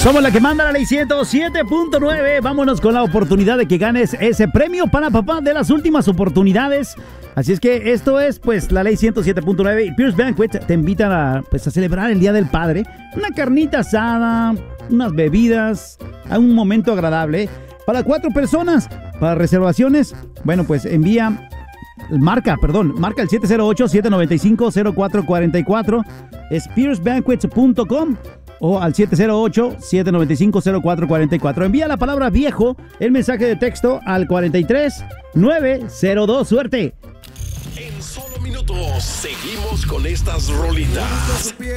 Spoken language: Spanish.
Somos la que manda la ley 107.9. Vámonos con la oportunidad de que ganes ese premio para papá de las últimas oportunidades. Así es que esto es pues la ley 107.9 y Pierce Banquet te invitan a celebrar el Día del Padre. Una carnita asada, unas bebidas, a un momento agradable para 4 personas. Para reservaciones, bueno, pues marca el 708-795-0444. Es piercebanquets.com o al 708-795-0444. Envía la palabra viejo, el mensaje de texto al 43902. ¡Suerte! En solo minutos seguimos con estas rolitas.